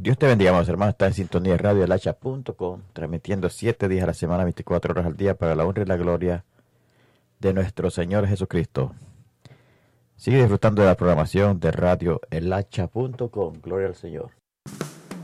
Dios te bendiga, amados hermanos. Está en sintonía de Radio elhacha.com, transmitiendo 7 días a la semana, 24 horas al día, para la honra y la gloria de nuestro Señor Jesucristo. Sigue disfrutando de la programación de Radio elhacha.com. Gloria al Señor.